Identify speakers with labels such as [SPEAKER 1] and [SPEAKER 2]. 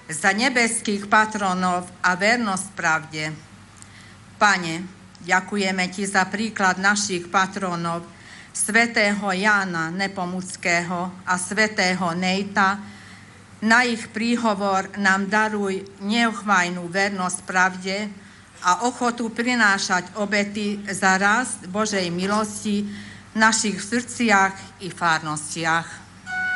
[SPEAKER 1] za nebeských patronov a vernosť pravde. Pane, ďakujeme Ti za príklad našich patronov, svätého Jána Nepomuckého a svätého Nejta. Na ich príhovor nám daruj neochvajnú vernosť pravde a ochotu prinášať obety za rast Božej milosti v našich srdciach i farnostiach.